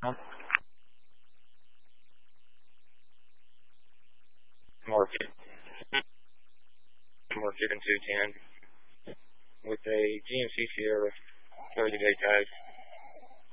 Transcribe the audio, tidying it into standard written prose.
Market. Market in 210 with a GMC Sierra 30-day tag.